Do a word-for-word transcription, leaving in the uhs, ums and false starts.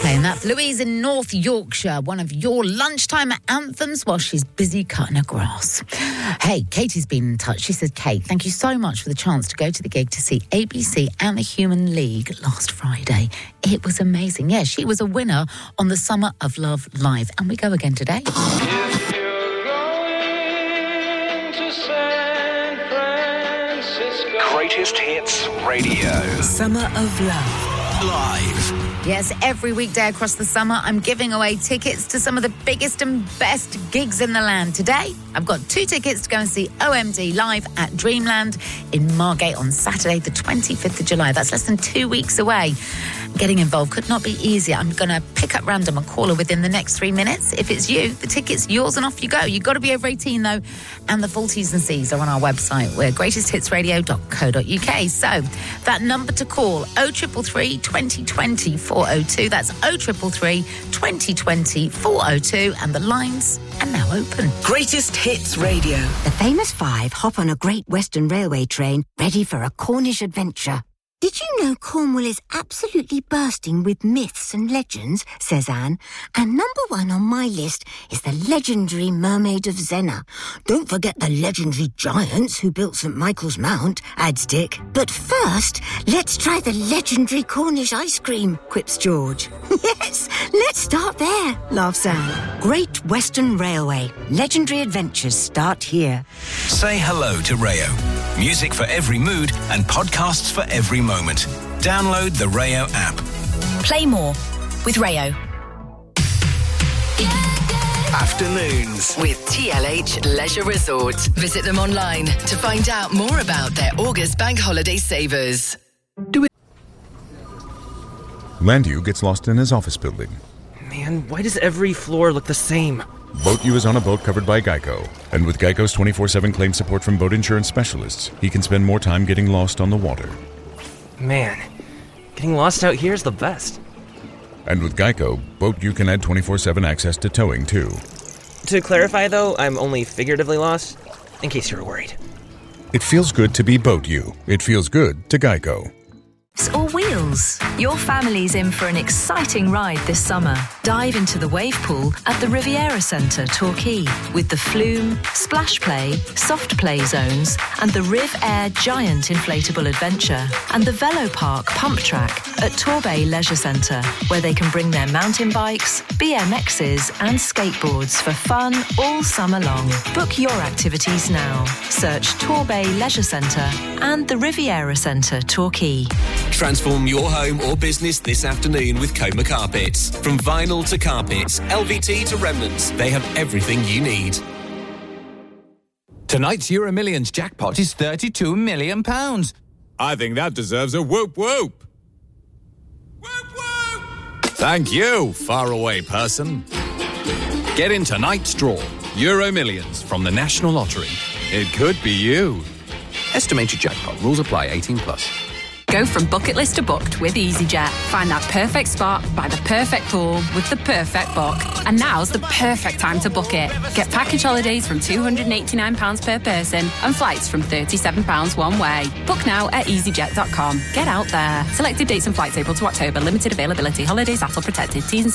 Playing that for Louise in North Yorkshire, one of your lunchtime anthems while she's busy cutting her grass. Hey, Katie's been in touch. She said, Kate, thank you so much for the chance to go to the gig to see A B C and the Human League last Friday. It was amazing. Yeah, she was a winner on the Summer of Love Live. And we go again today. If you're going to San Francisco. Greatest Hits Radio. Summer of Love Live. Yes, every weekday across the summer, I'm giving away tickets to some of the biggest and best gigs in the land. Today, I've got two tickets to go and see O M D live at Dreamland in Margate on Saturday, the twenty-fifth of July. That's less than two weeks away. Getting involved could not be easier. I'm going to pick up random a caller within the next three minutes. If it's you, the ticket's yours and off you go. You've got to be over eighteen, though, and the full T's and C's are on our website. We're greatest hits radio dot co dot uk. So, that number to call, oh three three three, twenty twenty, four oh two. That's oh three three three, twenty twenty, four oh two. And the lines are now open. Greatest Hits Radio. The famous five hop on a Great Western Railway train ready for a Cornish adventure. Did you know Cornwall is absolutely bursting with myths and legends, says Anne, and number one on my list is the legendary Mermaid of Zennor. Don't forget the legendary giants who built St Michael's Mount, adds Dick. But first, let's try the legendary Cornish ice cream, quips George. Yes, let's start there, laughs Anne. Great Western Railway. Legendary adventures start here. Say hello to Rayo. Music for every mood and podcasts for every moment. Download the Rayo app. Play more with Rayo. Afternoons With T L H Leisure Resort. Visit them online to find out more about their August bank holiday savers. Landu gets lost in his office building. Man, why does every floor look the same? BoatU is on a boat covered by Geico. And with Geico's twenty-four seven claim support from boat insurance specialists, he can spend more time getting lost on the water. Man, getting lost out here is the best. And with Geico, BoatU can add twenty-four seven access to towing, too. To clarify, though, I'm only figuratively lost, in case you were worried. It feels good to be BoatU. It feels good to Geico. Or wheels. Your family's in for an exciting ride this summer. Dive into the wave pool at the Riviera Centre, Torquay, with the Flume, Splash Play, Soft Play zones, and the Riv Air Giant Inflatable Adventure, and the Velo Park Pump Track at Torbay Leisure Centre, where they can bring their mountain bikes, B M Xs, and skateboards for fun all summer long. Book your activities now. Search Torbay Leisure Centre and the Riviera Centre, Torquay. Transform your home or business this afternoon with Coma Carpets. From vinyl to carpets, L V T to remnants, they have everything you need. Tonight's Euro Millions jackpot is thirty-two million pounds. I think that deserves a whoop whoop. Whoop whoop! Thank you, faraway person. Get in tonight's draw. Euro Millions from the National Lottery. It could be you. Estimated jackpot. Rules apply. eighteen plus. Go from bucket list to booked with EasyJet. Find that perfect spot by the perfect pool with the perfect book. And now's the perfect time to book it. Get package holidays from two hundred eighty-nine pounds per person and flights from thirty-seven pounds one way. Book now at easyjet dot com. Get out there. Selected dates and flights April to October. Limited availability. Holidays A T L protected. T's and